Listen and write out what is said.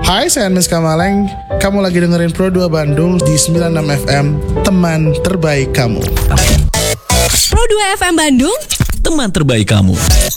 Hai, saya Anis Kamaleng. Kamu lagi dengerin Pro 2 Bandung di 96 FM, teman terbaik kamu. Pro 2 FM Bandung, teman terbaik kamu.